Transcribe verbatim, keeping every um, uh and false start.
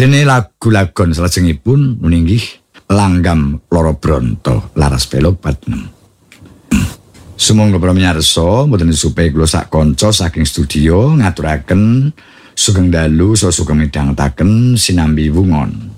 Dene lagu-lagon salajengipun meninggih langgam loro bronto laras belok patnem. Sumangga para miyarsa mboten supe kula sak kanca saking studio ngaturaken sugeng dalu saha sugeng midhangetaken sinambi wungon.